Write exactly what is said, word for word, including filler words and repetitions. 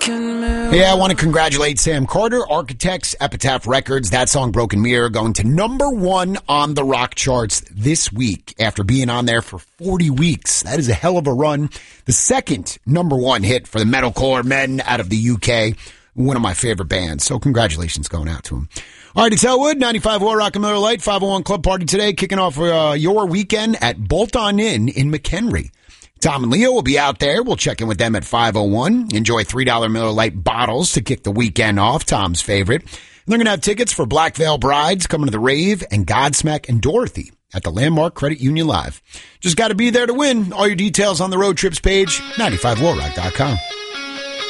Yeah, I want to congratulate Sam Carter, Architects, Epitaph Records. That song, Broken Mirror, going to number one on the rock charts this week after being on there for forty weeks. That is a hell of a run. The second number one hit for the metalcore men out of the U K. One of my favorite bands. So congratulations going out to them. All right, it's Elwood, ninety-five point four Rock and Miller Light, five oh one Club Party today, kicking off uh, your weekend at Bolt On Inn in McHenry. Tom and Leo will be out there. We'll check in with them at five oh one. Enjoy three dollar Miller Lite bottles to kick the weekend off, Tom's favorite. And they're going to have tickets for Black Veil Brides, Coming to the Rave, and Godsmack and Dorothy at the Landmark Credit Union Live. Just got to be there to win. All your details on the road trips page, ninety-five war rock dot com.